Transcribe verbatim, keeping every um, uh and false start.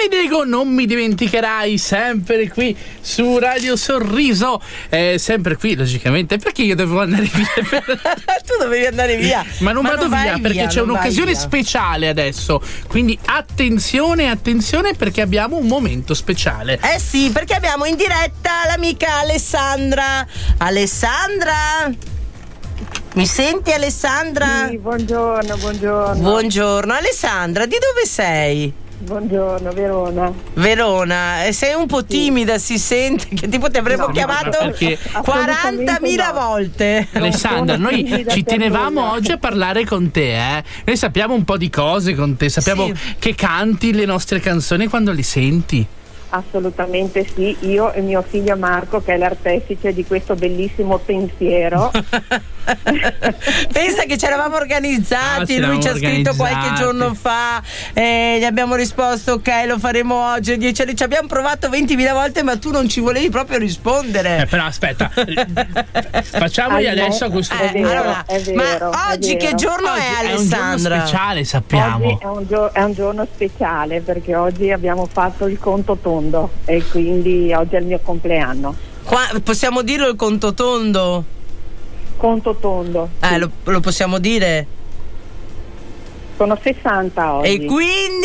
mi dico, non mi dimenticherai, sempre qui su Radio Sorriso, eh, sempre qui logicamente, perché io devo andare via. Tu dovevi andare via, ma non ma vado non via, via perché c'è un'occasione speciale adesso, quindi attenzione, attenzione, perché abbiamo un momento speciale. Eh sì, perché abbiamo in diretta l'amica Alessandra. Alessandra, mi senti, Alessandra? Sì, buongiorno, buongiorno. Buongiorno Alessandra, di dove sei? Buongiorno, Verona. Verona, e sei un po' timida, si sente che tipo ti avremmo No, chiamato perché- quarantamila no. volte. Alessandra, sono noi timida ci per tenevamo nulla. oggi a parlare con te, eh. Noi sappiamo un po' di cose con te, sappiamo Sì. che canti le nostre canzoni quando le senti. Assolutamente sì, io e mio figlio Marco, che è l'artefice di questo bellissimo pensiero. Pensa che ci eravamo Ah, organizzati, ci lui eravamo ci ha scritto qualche organizzati. giorno fa e gli abbiamo risposto ok, lo faremo oggi. E dice, ci abbiamo provato ventimila volte ma tu non ci volevi proprio rispondere. Eh, però aspetta, facciamogli Ah, no. adesso a questo Eh, punto. allora, è vero, ma è oggi che vero. giorno Oggi è, è un Alessandra? giorno speciale, sappiamo. Oggi è un, gio- è un giorno speciale perché oggi abbiamo fatto il conto tondo e quindi oggi è il mio compleanno. Qua, possiamo dirlo il conto tondo? Conto tondo. Eh, lo, lo possiamo dire? Sono sessanta oggi. E quindi